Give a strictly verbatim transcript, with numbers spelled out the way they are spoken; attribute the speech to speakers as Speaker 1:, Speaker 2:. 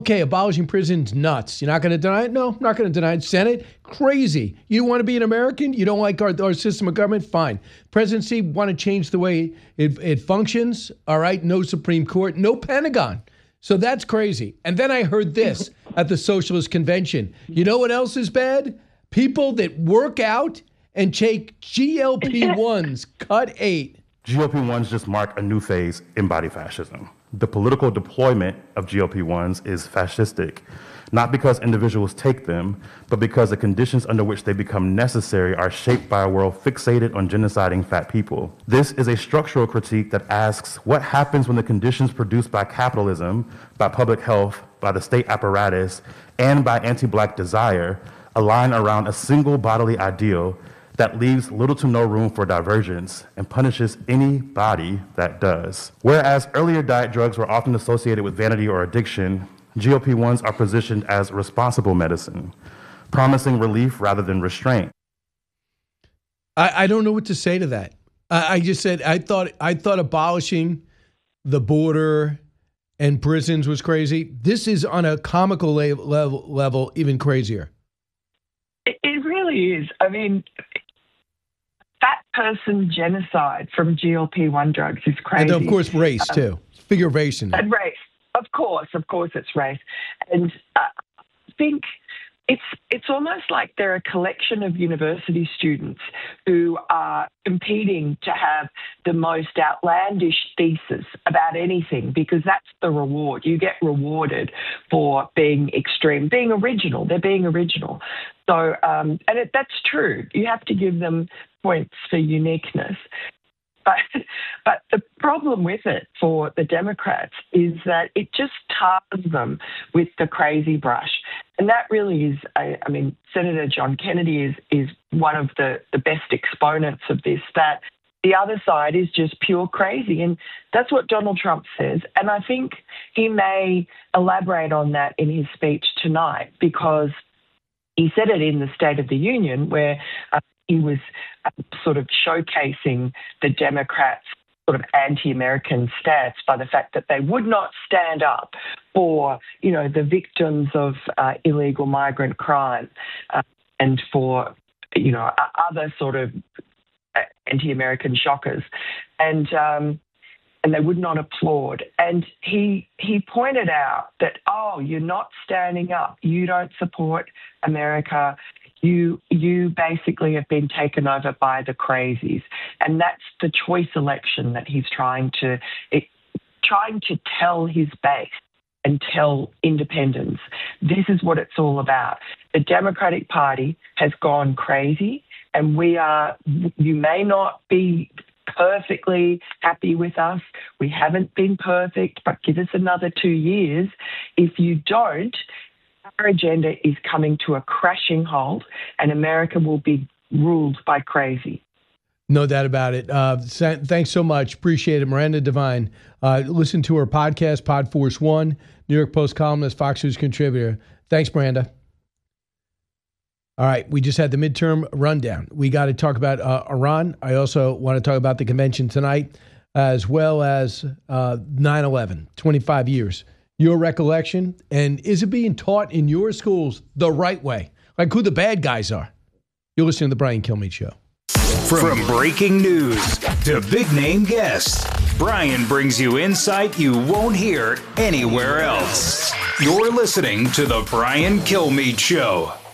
Speaker 1: Okay, abolishing prisons, nuts. You're not going to deny it? No, I'm not going to deny it. Senate, crazy. You want to be an American? You don't like our, our system of government? Fine. Presidency, want to change the way it, it functions? All right, no Supreme Court, no Pentagon. So that's crazy. And then I heard this at the Socialist Convention. You know what else is bad? People that work out and take G L P ones, cut eight.
Speaker 2: G L P ones just mark a new phase in body fascism. The political deployment of G L P ones is fascistic, not because individuals take them, but because the conditions under which they become necessary are shaped by a world fixated on genociding fat people. This is a structural critique that asks what happens when the conditions produced by capitalism, by public health, by the state apparatus, and by anti-Black desire align around a single bodily ideal that leaves little to no room for divergence and punishes any body that does. Whereas earlier diet drugs were often associated with vanity or addiction, G L P ones are positioned as responsible medicine, promising relief rather than restraint.
Speaker 1: I, I don't know what to say to that. I, I just said I thought I thought abolishing the border and prisons was crazy. This is on a comical level, level, level even crazier.
Speaker 3: It, it really is. I mean, fat person genocide from G L P one drugs is crazy.
Speaker 1: And of course, race um, too. Figure of race in it.
Speaker 3: And race, of course, of course, it's race. And uh, I think it's it's almost like they're a collection of university students who are competing to have the most outlandish thesis about anything, because that's the reward. You get rewarded for being extreme, being original. They're being original. So, um, and it, that's true. You have to give them points for uniqueness. But, but the problem with it for the Democrats is that it just tars them with the crazy brush. And that really is, I, I mean, Senator John Kennedy is, is one of the, the best exponents of this, that the other side is just pure crazy. And that's what Donald Trump says. And I think he may elaborate on that in his speech tonight, because he said it in the State of the Union, where uh, he was uh, sort of showcasing the Democrats' sort of anti-American stance by the fact that they would not stand up for, you know, the victims of uh, illegal migrant crime uh, and for, you know, other sort of anti-American shockers. And um, and they would not applaud. And he he pointed out that, oh, you're not standing up. You don't support America. You you basically have been taken over by the crazies. And that's the choice election that he's trying to it, trying to tell his base and tell independents. This is what it's all about. The Democratic Party has gone crazy, and we are, you may not be perfectly happy with us. We haven't been perfect, but give us another two years. If you don't, our agenda is coming to a crashing halt, and America will be ruled by crazy.
Speaker 1: No doubt about it. Uh, thanks so much. Appreciate it. Miranda Devine. Uh, listen to her podcast, Pod Force One, New York Post columnist, Fox News contributor. Thanks, Miranda. All right, we just had the midterm rundown. We got to talk about uh, Iran. I also want to talk about the convention tonight, as well as uh, nine eleven, twenty-five years. Your recollection, and is it being taught in your schools the right way? Like who the bad guys are? You're listening to The Brian Kilmeade Show.
Speaker 4: From breaking news to big-name guests, Brian brings you insight you won't hear anywhere else. You're listening to The Brian Kilmeade Show.